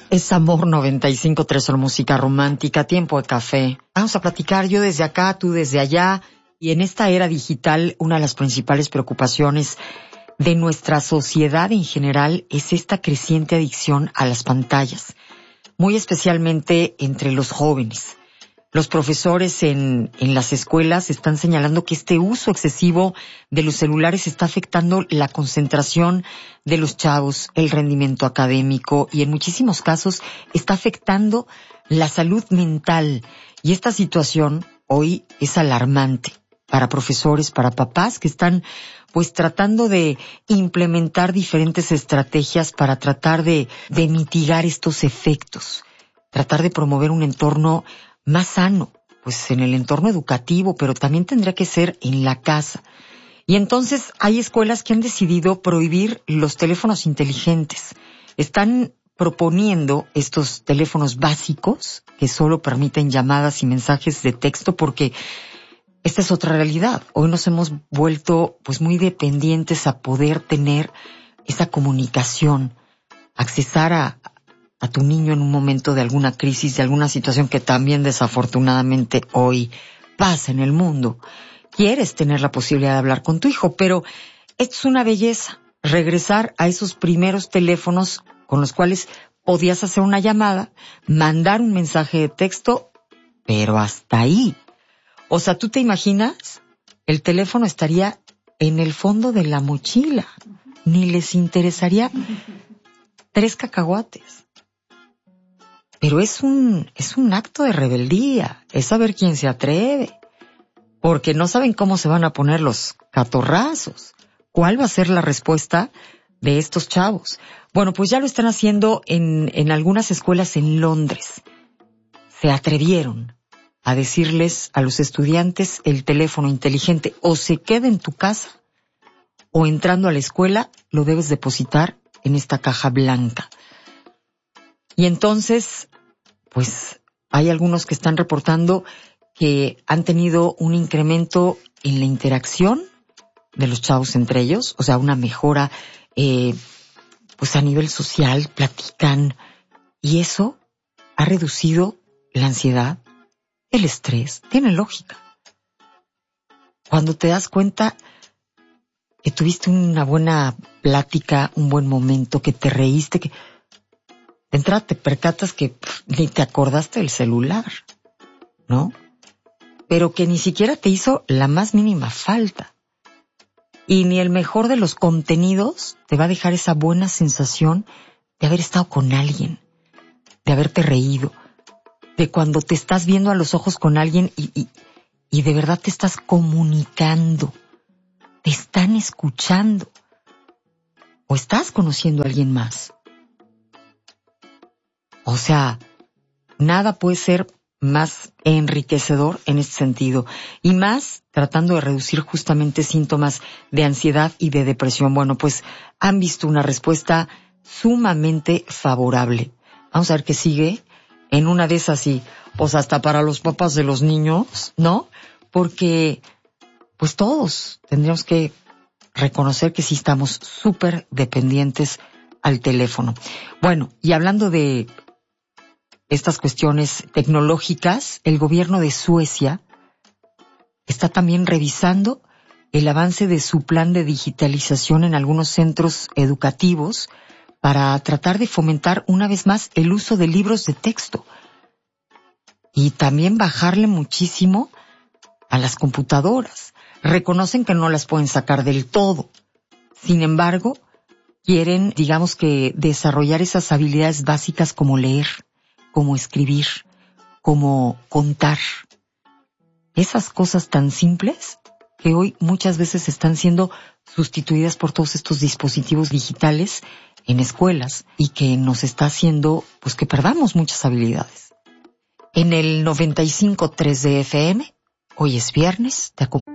Es Amor 95.3, solo música romántica, tiempo de café. Vamos a platicar, yo desde acá, tú desde allá. Y en esta era digital, una de las principales preocupaciones de nuestra sociedad en general es esta creciente adicción a las pantallas, muy especialmente entre los jóvenes. Los profesores en las escuelas están señalando que este uso excesivo de los celulares está afectando la concentración de los chavos, el rendimiento académico y en muchísimos casos está afectando la salud mental. Y esta situación hoy es alarmante para profesores, para papás que están pues tratando de implementar diferentes estrategias para tratar de mitigar estos efectos, tratar de promover un entorno más sano, pues en el entorno educativo, pero también tendría que ser en la casa. Y entonces hay escuelas que han decidido prohibir los teléfonos inteligentes. Están proponiendo estos teléfonos básicos que solo permiten llamadas y mensajes de texto porque esta es otra realidad. Hoy nos hemos vuelto pues muy dependientes a poder tener esa comunicación, accesar a tu niño en un momento de alguna crisis, de alguna situación que también desafortunadamente hoy pasa en el mundo. Quieres tener la posibilidad de hablar con tu hijo, pero esto es una belleza, regresar a esos primeros teléfonos con los cuales podías hacer una llamada, mandar un mensaje de texto, pero hasta ahí. O sea, ¿tú te imaginas? El teléfono estaría en el fondo de la mochila. Ni les interesaría 3 cacahuates. Pero es un acto de rebeldía, es saber quién se atreve, porque no saben cómo se van a poner los catorrazos. ¿Cuál va a ser la respuesta de estos chavos? Bueno, pues ya lo están haciendo en algunas escuelas en Londres. Se atrevieron a decirles a los estudiantes el teléfono inteligente o se queda en tu casa o entrando a la escuela lo debes depositar en esta caja blanca. Y entonces, pues hay algunos que están reportando que han tenido un incremento en la interacción de los chavos entre ellos, o sea, una mejora pues a nivel social, platican, y eso ha reducido la ansiedad, el estrés, tiene lógica. Cuando te das cuenta que tuviste una buena plática, un buen momento, que te reíste, que de entrada te percatas que ni te acordaste del celular, ¿no? Pero que ni siquiera te hizo la más mínima falta. Y ni el mejor de los contenidos te va a dejar esa buena sensación de haber estado con alguien, de haberte reído, de cuando te estás viendo a los ojos con alguien y de verdad te estás comunicando, te están escuchando, o estás conociendo a alguien más. O sea, nada puede ser más enriquecedor en este sentido. Y más tratando de reducir justamente síntomas de ansiedad y de depresión. Bueno, pues han visto una respuesta sumamente favorable. Vamos a ver qué sigue. En una de esas y pues hasta para los papás de los niños, ¿no? Porque pues todos tendríamos que reconocer que sí estamos súper dependientes al teléfono. Bueno, y hablando de estas cuestiones tecnológicas, el gobierno de Suecia está también revisando el avance de su plan de digitalización en algunos centros educativos para tratar de fomentar una vez más el uso de libros de texto y también bajarle muchísimo a las computadoras. Reconocen que no las pueden sacar del todo. Sin embargo, quieren, digamos que, desarrollar esas habilidades básicas como leer, como escribir, como contar. Esas cosas tan simples que hoy muchas veces están siendo sustituidas por todos estos dispositivos digitales en escuelas y que nos está haciendo pues que perdamos muchas habilidades. En el 95.3 de FM, hoy es viernes, te acompaño.